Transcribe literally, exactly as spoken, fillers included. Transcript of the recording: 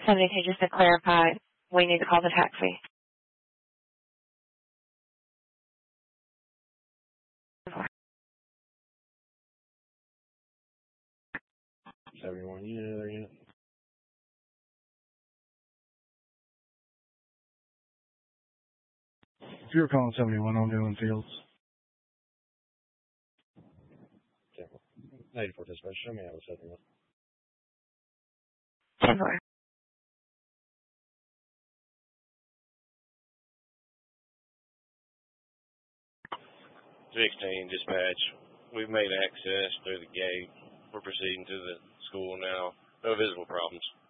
seventy-two, just to clarify, we need to call the taxi. seventy-one, you know, you know. If you're calling seventy-one on Newland Fields. ninety-four dispatch, show me how it's seventy-one. ten four. sixteen, dispatch. We've made access through the gate. We're proceeding to the school now. No visible problems.